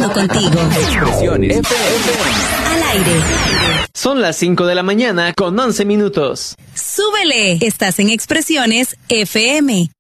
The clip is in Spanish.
conectando contigo. Expresiones FM. Al aire. Son las 5 de la mañana con 11 minutos. Súbele. Estás en Expresiones FM.